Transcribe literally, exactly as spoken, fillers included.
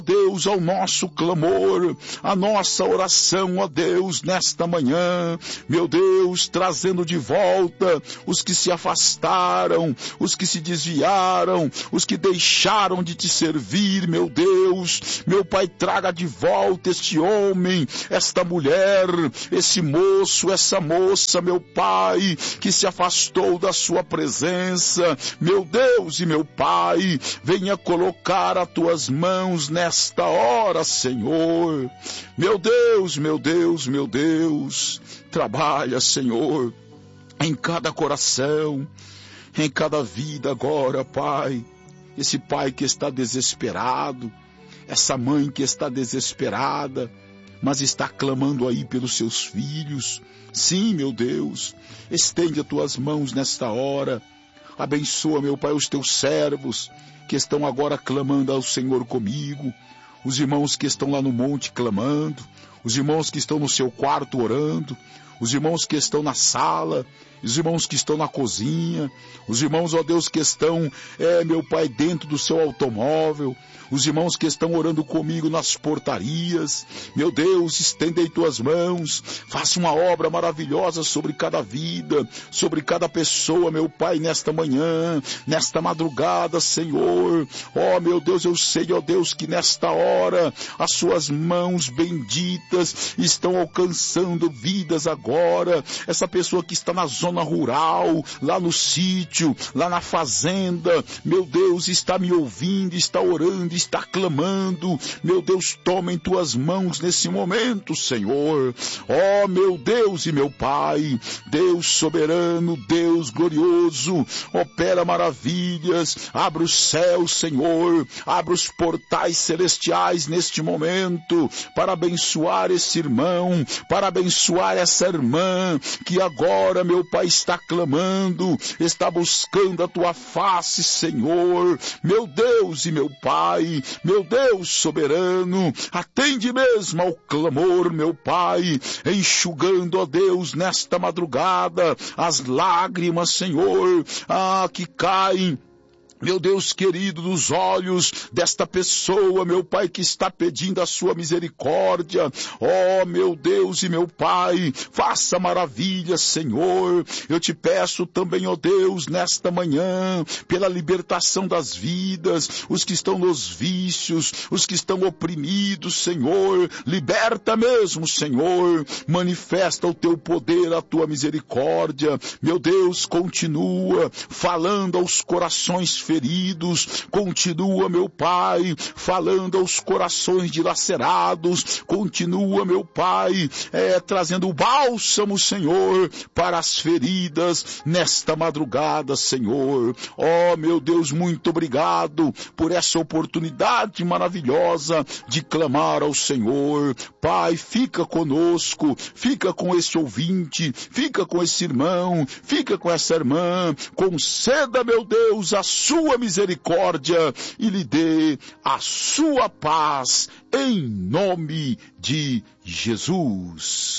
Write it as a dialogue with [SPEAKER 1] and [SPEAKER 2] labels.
[SPEAKER 1] Deus, ao nosso clamor, a nossa oração, ó Deus, nesta manhã, meu Deus, trazendo de volta os que se afastaram, os que se desviaram, os que deixaram de te servir, meu Deus, meu Pai, traga de volta este homem, esta mulher, esse moço, essa moça, meu Pai, que se afastou da sua presença, meu Deus e meu Pai, venha colocar as tuas mãos nesta Nesta hora, Senhor, meu Deus, meu Deus, meu Deus, trabalha, Senhor, em cada coração, em cada vida agora, Pai, esse pai que está desesperado, essa mãe que está desesperada, mas está clamando aí pelos seus filhos. Sim, meu Deus, estende as tuas mãos nesta hora, abençoa, meu Pai, os teus servos, que estão agora clamando ao Senhor comigo, os irmãos que estão lá no monte clamando, os irmãos que estão no seu quarto orando, os irmãos que estão na sala, os irmãos que estão na cozinha, os irmãos, ó Deus, que estão, é, meu Pai, dentro do seu automóvel, os irmãos que estão orando comigo nas portarias, meu Deus, estendei tuas mãos, faça uma obra maravilhosa sobre cada vida, sobre cada pessoa, meu Pai, nesta manhã, nesta madrugada, Senhor, ó meu Deus, eu sei, ó Deus, que nesta hora, as suas mãos benditas estão alcançando vidas agora, essa pessoa que está na zona rural, lá no sítio, lá na fazenda, meu Deus, está me ouvindo, está orando, está clamando, meu Deus, toma em tuas mãos nesse momento, Senhor, ó meu Deus e meu Pai, Deus soberano, Deus glorioso, opera maravilhas, abre os céus, Senhor, abre os portais celestiais neste momento, para abençoar esse irmão, para abençoar essa irmã, que agora, meu Pai, está clamando, está buscando a tua face, Senhor, meu Deus e meu Pai, meu Deus soberano, atende mesmo ao clamor, meu Pai, enxugando, ó Deus, nesta madrugada, as lágrimas, Senhor, ah, que caem, meu Deus querido, dos olhos desta pessoa, meu Pai, que está pedindo a sua misericórdia. Ó, meu Deus e meu Pai, faça maravilhas, Senhor. Eu te peço também, ó Deus, nesta manhã, pela libertação das vidas, os que estão nos vícios, os que estão oprimidos, Senhor. Liberta mesmo, Senhor. Manifesta o teu poder, a tua misericórdia. Meu Deus, continua falando aos corações feridos, continua, meu Pai, falando aos corações dilacerados, continua, meu Pai, é, trazendo o bálsamo, Senhor, para as feridas nesta madrugada, Senhor. Ó, meu Deus, muito obrigado por essa oportunidade maravilhosa de clamar ao Senhor. Pai, fica conosco, fica com esse ouvinte, fica com esse irmão, fica com essa irmã, conceda, meu Deus, a sua sua misericórdia e lhe dê a sua paz em nome de Jesus.